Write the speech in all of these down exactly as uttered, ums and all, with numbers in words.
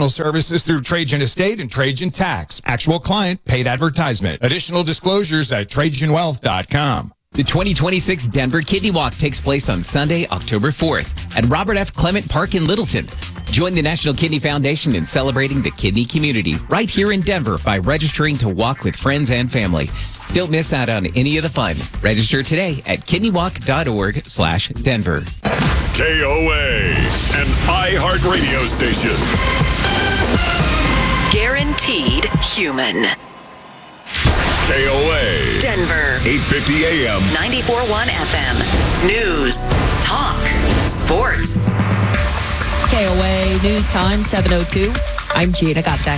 Professional services through Trajan Estate and Trajan Tax. Actual client paid advertisement. Additional disclosures at trajan wealth dot com. The twenty twenty-six Denver Kidney Walk takes place on Sunday, October fourth at Robert F. Clement Park in Littleton. Join the National Kidney Foundation in celebrating the kidney community right here in Denver by registering to walk with friends and family. Don't miss out on any of the fun. Register today at kidney walk dot org slash Denver. K O A, an iHeartRadio station. Guaranteed human. K O A. Denver. eight fifty A M. ninety-four point one F M. News. Talk. Sports. K O A News Time, seven oh two. I'm Gina Goptek.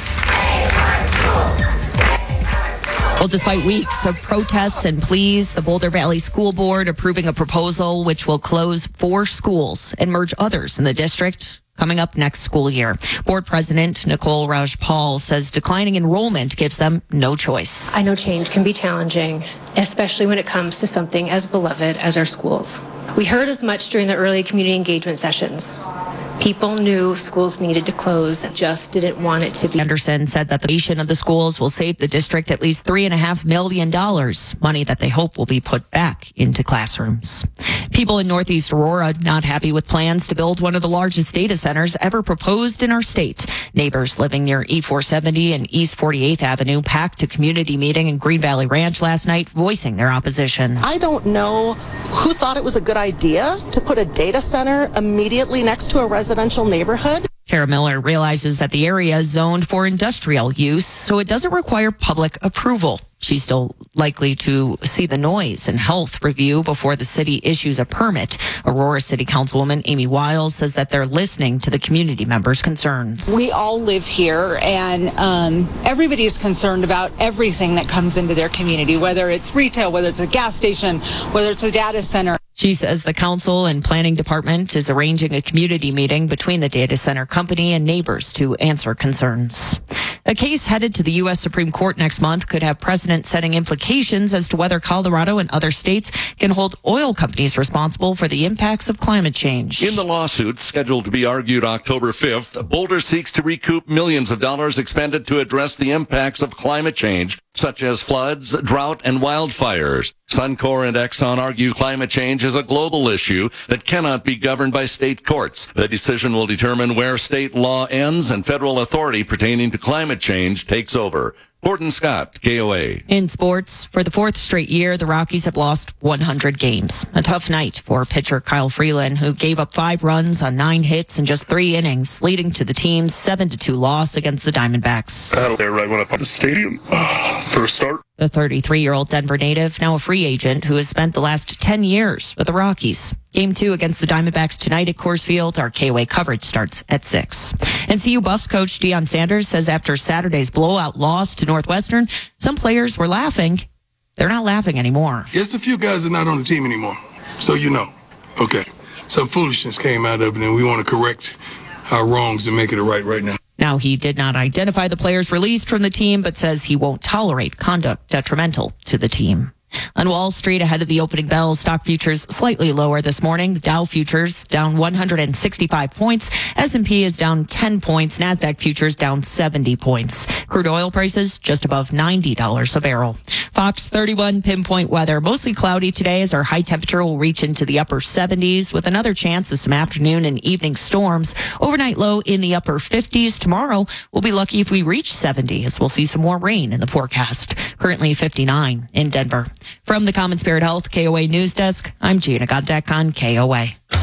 Well, despite weeks of protests and pleas, the Boulder Valley School Board approving a proposal which will close four schools and merge others in the district coming up next school year. Board President Nicole Rajpal says declining enrollment gives them no choice. I know change can be challenging, especially when it comes to something as beloved as our schools. We heard as much during the early community engagement sessions. People knew schools needed to close, just didn't want it to be. Anderson said that the creation of the schools will save the district at least three and a half million dollars, money that they hope will be put back into classrooms. People in Northeast Aurora not happy with plans to build one of the largest data centers ever proposed in our state. Neighbors living near E four seventy and East forty-eighth Avenue packed a community meeting in Green Valley Ranch last night, voicing their opposition. I don't know who thought it was a good idea to put a data center immediately next to a residential neighborhood. Tara Miller realizes that the area is zoned for industrial use, so it doesn't require public approval. She's still likely to see the noise and health review before the city issues a permit. Aurora City Councilwoman Amy Wiles says that they're listening to the community members' concerns. We all live here, and um, everybody's concerned about everything that comes into their community, whether it's retail, whether it's a gas station, whether it's a data center. She says the council and planning department is arranging a community meeting between the data center company and neighbors to answer concerns. A case headed to the U S Supreme Court next month could have precedent-setting implications as to whether Colorado and other states can hold oil companies responsible for the impacts of climate change. In the lawsuit scheduled to be argued October fifth, Boulder seeks to recoup millions of dollars expended to address the impacts of climate change, such as floods, drought, and wildfires. Suncor and Exxon argue climate change is a global issue that cannot be governed by state courts. The decision will determine where state law ends and federal authority pertaining to climate change takes over. Gordon Scott, K O A. In sports, for the fourth straight year, the Rockies have lost one hundred games. A tough night for pitcher Kyle Freeland, who gave up five runs on nine hits in just three innings, leading to the team's seven to two loss against the Diamondbacks. Battle there right when I put the stadium uh, for a start. The thirty-three-year-old Denver native, now a free agent, who has spent the last ten years with the Rockies. Game two against the Diamondbacks tonight at Coors Field. Our K O A coverage starts at six. And C U Buffs coach Deion Sanders says after Saturday's blowout loss to Northwestern, some players were laughing. They're not laughing anymore. Yes, a few guys are not on the team anymore. So you know. Okay. Some foolishness came out of it, and we want to correct our wrongs and make it right right now. Now, he did not identify the players released from the team, but says he won't tolerate conduct detrimental to the team. On Wall Street, ahead of the opening bell, stock futures slightly lower this morning. The Dow futures down one hundred sixty-five points. S and P is down ten points. NASDAQ futures down seventy points. Crude oil prices just above ninety dollars a barrel. Fox thirty-one pinpoint weather. Mostly cloudy today as our high temperature will reach into the upper seventies with another chance of some afternoon and evening storms. Overnight low in the upper fifties. Tomorrow, we'll be lucky if we reach seventy as we'll see some more rain in the forecast. Currently fifty-nine in Denver. From the Common Spirit Health K O A News Desk, I'm Gina Goddeck on K O A.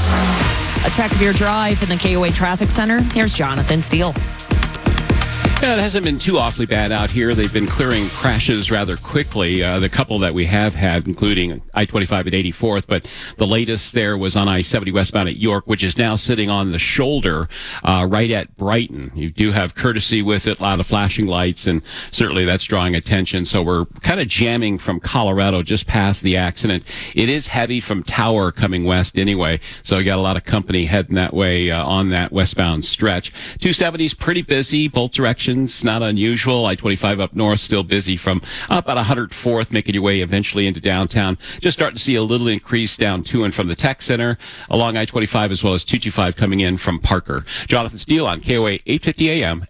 A check of your drive in the K O A Traffic Center. Here's Jonathan Steele. Yeah, it hasn't been too awfully bad out here. They've been clearing crashes rather quickly. Uh, the couple that we have had, including I twenty-five at eighty-fourth, but the latest there was on I seventy westbound at York, which is now sitting on the shoulder uh, right at Brighton. You do have courtesy with it, a lot of flashing lights, and certainly that's drawing attention. So we're kind of jamming from Colorado just past the accident. It is heavy from Tower coming west anyway, so you got a lot of company heading that way uh, on that westbound stretch. two seventy's pretty busy, both directions. Not unusual. I twenty-five up north still busy from up at one hundred fourth, making your way eventually into downtown. Just starting to see a little increase down to and from the Tech Center along I twenty-five, as well as two twenty-five coming in from Parker. Jonathan Steele on K O A eight fifty A M